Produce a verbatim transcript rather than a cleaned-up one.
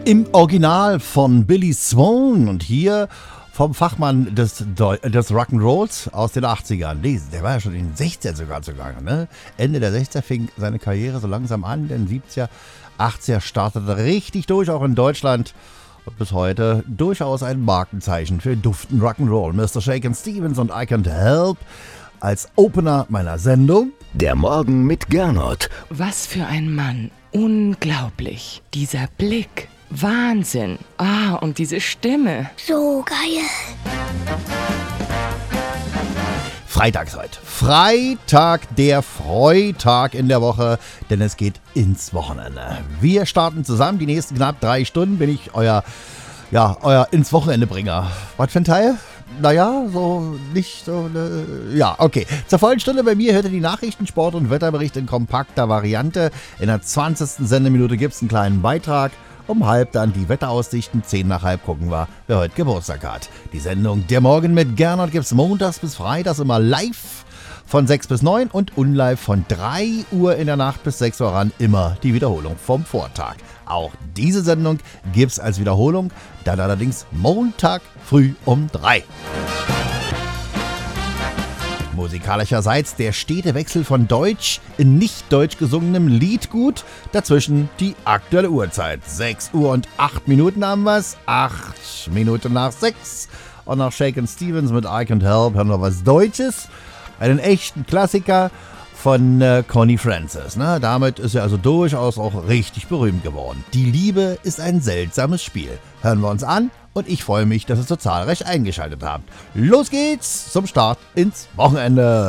Im Original von Billy Swan und hier vom Fachmann des, des Rock'n'Rolls aus den achtzigern. Nee, der war ja schon in den sechzigern sogar zugange. Ne? Ende der sechziger fing seine Karriere so langsam an, denn siebziger, achtziger startete richtig durch, auch in Deutschland. Und bis heute durchaus ein Markenzeichen für duften Rock'n'Roll. Mister Shakin' Stevens und I Can't Help als Opener meiner Sendung. Der Morgen mit Gernot. Was für ein Mann. Unglaublich. Dieser Blick. Wahnsinn. Ah, und diese Stimme. So geil. Freitag ist heute. Freitag, der Freitag in der Woche, denn es geht ins Wochenende. Wir starten zusammen. Die nächsten knapp drei Stunden bin ich euer, ja, euer ins Wochenende-Bringer. Was für ein Teil? Naja, so nicht so, ne, ja, okay. Zur vollen Stunde bei mir hört ihr die Nachrichten, Sport und Wetterbericht in kompakter Variante. In der zwanzigsten Sendeminute gibt es einen kleinen Beitrag. Um halb dann die Wetteraussichten, zehn nach halb gucken wir, wer heute Geburtstag hat. Die Sendung Der Morgen mit Gernot gibt's montags bis freitags immer live von sechs bis neun und unlive von drei Uhr in der Nacht bis sechs Uhr ran, immer die Wiederholung vom Vortag. Auch diese Sendung gibt's als Wiederholung, dann allerdings Montag früh um drei. Musikalischerseits der stete Wechsel von Deutsch in nicht deutsch gesungenem Liedgut. Dazwischen die aktuelle Uhrzeit. sechs Uhr und acht Minuten haben wir's. acht Minuten nach sechs. Und nach Shakin' Stevens mit I Can't Help hören wir was Deutsches. Einen echten Klassiker von äh, Connie Francis. Ne? Damit ist er also durchaus auch richtig berühmt geworden. Die Liebe ist ein seltsames Spiel. Hören wir uns an. Und ich freue mich, dass ihr so zahlreich eingeschaltet habt. Los geht's zum Start ins Wochenende.